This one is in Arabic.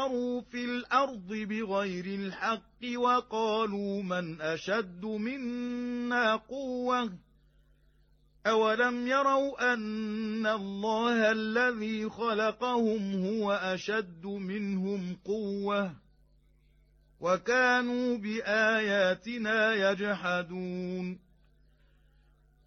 واستكبروا في الأرض بغير الحق وقالوا من أشد منا قوة أولم يروا أن الله الذي خلقهم هو أشد منهم قوة وكانوا بآياتنا يجحدون